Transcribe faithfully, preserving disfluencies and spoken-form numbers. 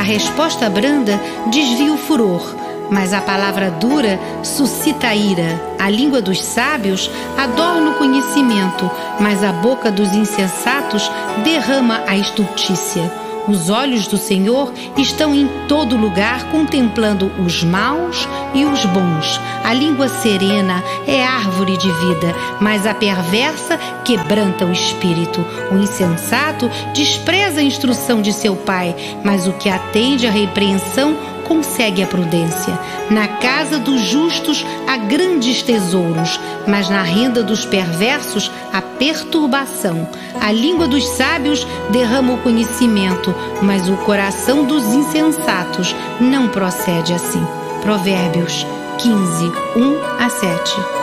resposta branda desvia o furor, mas a palavra dura suscita a ira. A língua dos sábios adorna o conhecimento, mas a boca dos insensatos derrama a estultícia. Os olhos do Senhor estão em todo lugar, contemplando os maus e os bons. A língua serena é árvore de vida, mas a perversa quebranta o espírito. O insensato despreza a instrução de seu pai, mas o que atende à repreensão consegue a prudência. Na casa dos justos há grandes tesouros, mas na renda dos perversos há perturbação. A língua dos sábios derrama o conhecimento, mas o coração dos insensatos não procede assim. Provérbios quinze, um a sete.